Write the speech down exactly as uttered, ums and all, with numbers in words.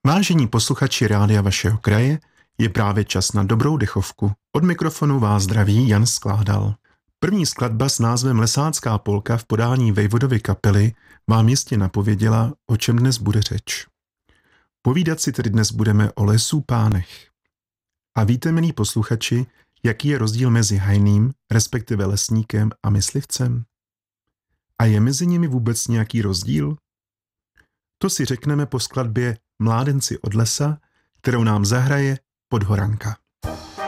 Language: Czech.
Vážení posluchači Rádia vašeho kraje, je právě čas na dobrou dechovku. Od mikrofonu vás zdraví Jan Skládal. První skladba s názvem Lesácká polka v podání Vejvodovy kapely vám jistě napověděla, o čem dnes bude řeč. Povídat si tedy dnes budeme o lesů pánech. A víte, milí posluchači, jaký je rozdíl mezi hajným, respektive lesníkem a myslivcem? A je mezi nimi vůbec nějaký rozdíl? To si řekneme po skladbě Mládenci od lesa, kterou nám zahraje Podhoranka.